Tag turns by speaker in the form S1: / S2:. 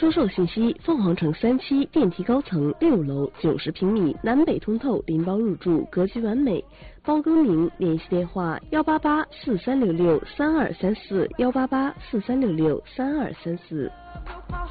S1: 销售信息：凤凰城3期电梯高层6楼90平米，南北通透，拎包入住，格局完美。包更名，联系电话18843663234，18843663234。